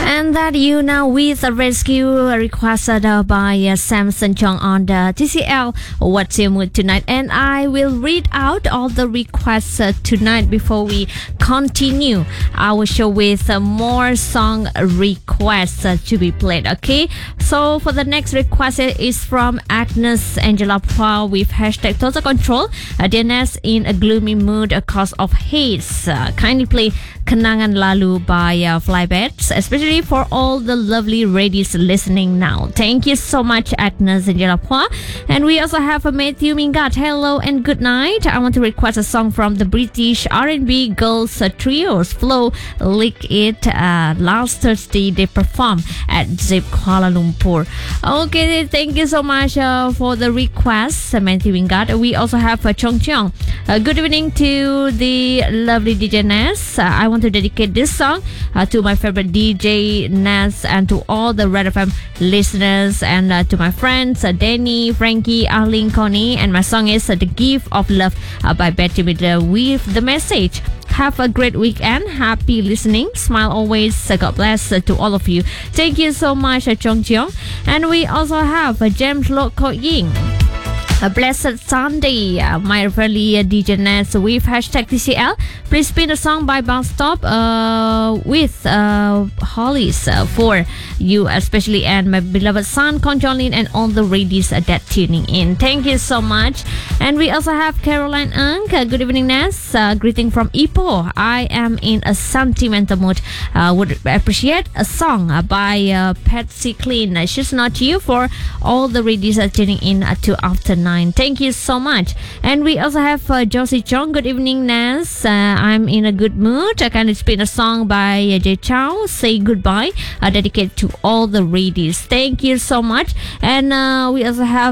And that you now with a rescue requested by Samson Chong on the TCL What's Your Mood Tonight. And I will read out all the requests tonight before we continue our show with more song requests to be played. Okay, so for the next request is from Agnes Angela Paul with hashtag Total Control. DNS in a gloomy mood cause of haze. Kindly play Kenangan Lalu by Flybeds, especially for all the lovely ladies listening now. Thank you so much, Agnes Angela Paul. And we also have Matthew Mingat. Hello and good night. I want to request a song from the British R&B girls trios Flow Lick It. Last Thursday they performed at Zip Kuala Lumpur. Okay, thank you so much for the request, Matthew Mingat. We also have Chong Cheong. Good evening to the lovely DJ Ness. I want to dedicate this song to my favorite DJ Ness and to all the Red FM listeners and to my friends Danny, Frankie, Arlene, Connie. And my song is The Gift of Love by Betty Midler with the message: have a great weekend. Happy listening. Smile always. God bless to all of you. Thank you so much, Chong Cheong. And we also have James Lo Ko Ying. A blessed Sunday, my friendly DJ Ness with hashtag TCL. Please spin a song by Bounce Stop with Hollies for you especially, and my beloved son Conjolin and all the ladies that tuning in. Thank you so much. And we also have Caroline Ang. Good evening, Ness. Greeting from Ipoh. I am in a sentimental mood. Would appreciate a song by Patsy Clean. She's Not You for all the ladies tuning in to After 9. Thank you so much. And we also have Josie Chong. Good evening, Ness. I'm in a good mood. I can spin a song by Jay Chow, Say Goodbye, dedicated to all the ladies. Thank you so much. And we also have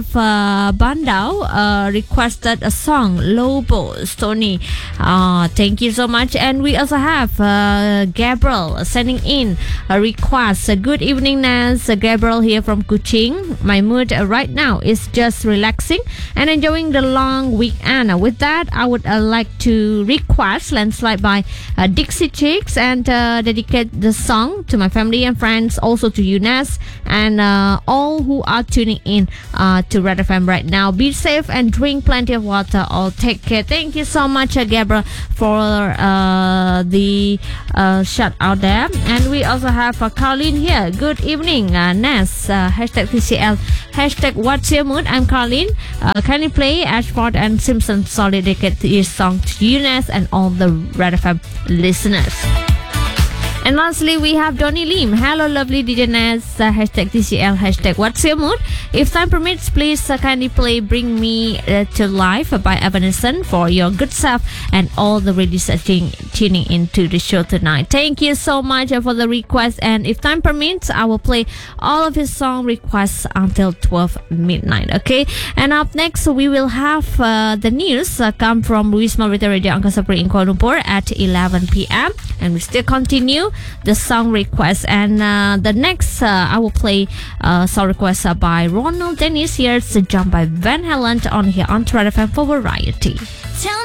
Bandao requested a song, Lobo Stony. Thank you so much. And we also have Gabriel sending in a request. Good evening, Ness. Gabriel here from Kuching. My mood right now is just relaxing and enjoying the long weekend. With that, I would like to request Landslide by Dixie Chicks and dedicate the song to my family and friends, also to Eunice and all who are tuning in to Red FM right now. Be safe and drink plenty of water. All take care. Thank you so much, Gabriel, for the shout out there. And we also have Carlin here. Good evening, Ness. Hashtag TCL. Hashtag What's Your Mood? I'm Carlin. Kindly play Ashford and Simpson Solid dedicate this song to Eunice and all the Red FM listeners. And lastly, we have Donnie Lim. Hello, lovely DJ Ness. Hashtag TCL. Hashtag What's Your Mood? If time permits, please kindly play Bring Me to Life by Evanescence for your good self and all the ladies tuning into the show tonight. Thank you so much for the request. And if time permits, I will play all of his song requests until 12 midnight. Okay. And up next, we will have the news come from Luis Marita Radio Angkasa Puri in Kuala Lumpur at 11 p.m. And we still continue the song request. And the next I will play song request by Ronald Dennis. Here's a jump by Van Halen on here on Red FM for variety. Tell